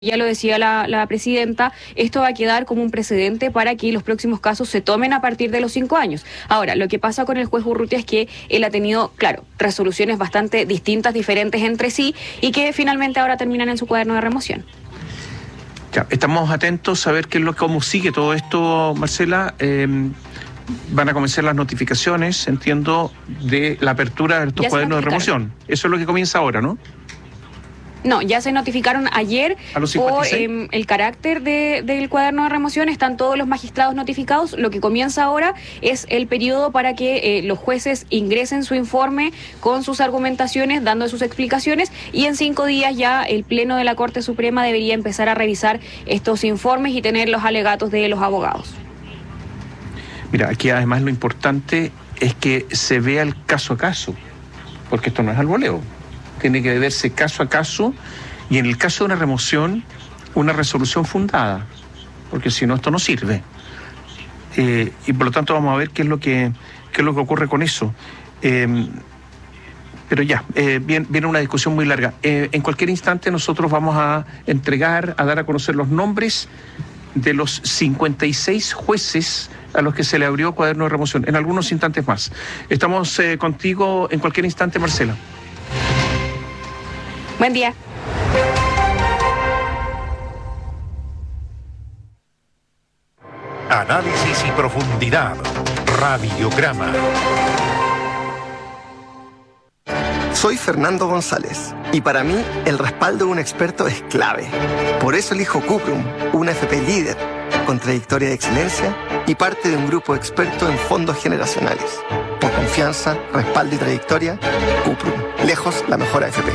Ya lo decía la presidenta, esto va a quedar como un precedente para que los próximos casos se tomen a partir de los 5 años. Ahora, lo que pasa con el juez Urrutia es que él ha tenido, claro, resoluciones bastante distintas, diferentes entre sí, y que finalmente ahora terminan en su cuaderno de remoción. Ya, estamos atentos a ver cómo sigue todo esto, Marcela. Van a comenzar las notificaciones, entiendo, de la apertura de estos cuadernos de remoción. Eso es lo que comienza ahora, ¿no? No, ya se notificaron ayer por el carácter del cuaderno de remoción. Están todos los magistrados notificados. Lo que comienza ahora es el periodo para que los jueces ingresen su informe con sus argumentaciones, dando sus explicaciones, y en 5 días ya el Pleno de la Corte Suprema debería empezar a revisar estos informes y tener los alegatos de los abogados. Mira, aquí además lo importante es que se vea el caso a caso, porque esto no es al voleo. Tiene que verse caso a caso, y en el caso de una remoción, una resolución fundada, porque si no, esto no sirve. Y por lo tanto vamos a ver qué es lo que ocurre con eso. Pero ya, viene una discusión muy larga. En cualquier instante nosotros vamos a dar a conocer los nombres de los 56 jueces a los que se le abrió cuaderno de remoción, en algunos instantes más. Estamos contigo en cualquier instante, Marcela. Buen día. Análisis y profundidad. Radiograma. Soy Fernando González y para mí el respaldo de un experto es clave. Por eso elijo Cuprum, una FP líder con trayectoria de excelencia y parte de un grupo experto en fondos generacionales. Por confianza, respaldo y trayectoria, Cuprum, lejos la mejor AFP.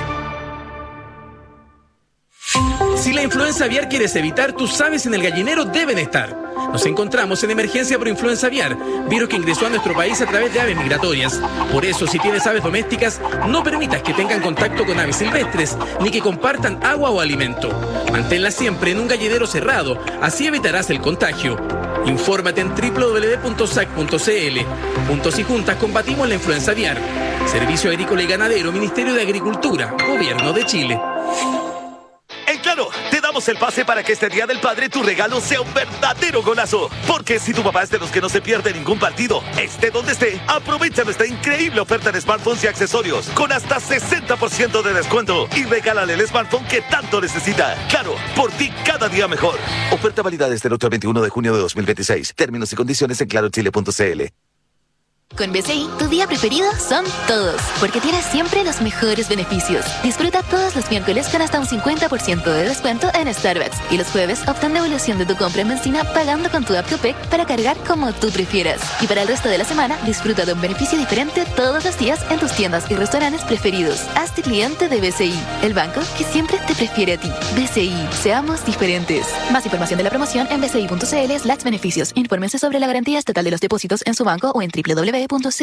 Si la influenza aviar quieres evitar, tus aves en el gallinero deben estar. Nos encontramos en emergencia por influenza aviar, virus que ingresó a nuestro país a través de aves migratorias. Por eso, si tienes aves domésticas, no permitas que tengan contacto con aves silvestres, ni que compartan agua o alimento. Manténlas siempre en un gallinero cerrado, así evitarás el contagio. Infórmate en www.sac.cl. Juntos y juntas combatimos la influenza aviar. Servicio Agrícola y Ganadero, Ministerio de Agricultura, Gobierno de Chile. En Claro, te damos el pase para que este Día del Padre tu regalo sea un verdadero golazo. Porque si tu papá es de los que no se pierde ningún partido, esté donde esté, aprovecha nuestra increíble oferta de smartphones y accesorios con hasta 60% de descuento y regálale el smartphone que tanto necesita. Claro, por ti cada día mejor. Oferta válida desde el 8 al 21 de junio de 2026. Términos y condiciones en clarochile.cl. Con BCI, tu día preferido son todos, porque tienes siempre los mejores beneficios. Disfruta todos los miércoles con hasta un 50% de descuento en Starbucks. Y los jueves, obtén devolución de tu compra en benzina pagando con tu app Copec para cargar como tú prefieras. Y para el resto de la semana, disfruta de un beneficio diferente todos los días en tus tiendas y restaurantes preferidos. Hazte cliente de BCI, el banco que siempre te prefiere a ti. BCI, seamos diferentes. Más información de la promoción en bci.cl/beneficios. Infórmense sobre la garantía estatal de los depósitos en su banco o en www.cmfchile.cl.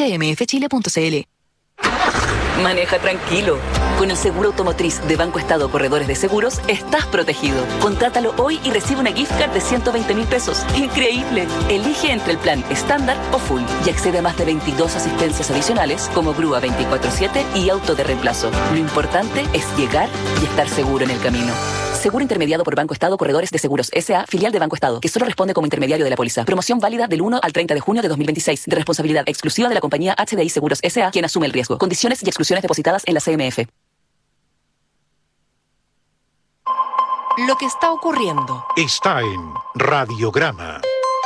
Maneja tranquilo. Con el seguro automotriz de Banco Estado Corredores de Seguros, estás protegido. Contrátalo hoy y recibe una gift card de 120.000 pesos. ¡Increíble! Elige entre el plan estándar o full y accede a más de 22 asistencias adicionales como grúa 24/7 y auto de reemplazo. Lo importante es llegar y estar seguro en el camino. Seguro intermediado por Banco Estado Corredores de Seguros S.A., filial de Banco Estado, que solo responde como intermediario de la póliza. Promoción válida del 1 al 30 de junio de 2026, de responsabilidad exclusiva de la compañía HDI Seguros S.A., quien asume el riesgo. Condiciones y exclusiones depositadas en la CMF. Lo que está ocurriendo está en Radiograma.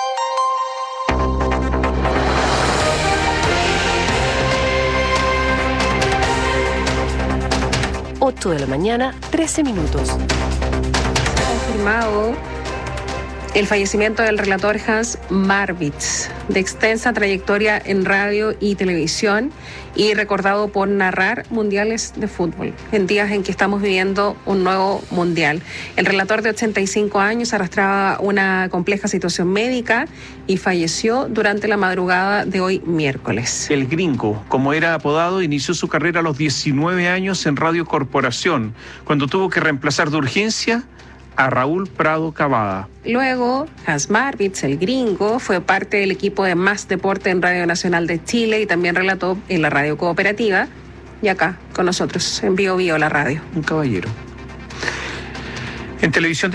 ...8 de la mañana, 13 minutos. Confirmado el fallecimiento del relator Hans Marwitz, de extensa trayectoria en radio y televisión y recordado por narrar mundiales de fútbol en días en que estamos viviendo un nuevo mundial. El relator de 85 años arrastraba una compleja situación médica y falleció durante la madrugada de hoy miércoles. El Gringo, como era apodado, inició su carrera a los 19 años en Radio Corporación, cuando tuvo que reemplazar de urgencia a Raúl Prado Cavada. Luego, Hans Marwitz, el Gringo, fue parte del equipo de Más Deporte en Radio Nacional de Chile y también relató en la radio cooperativa y acá con nosotros en Bio Bio la radio. Un caballero. En televisión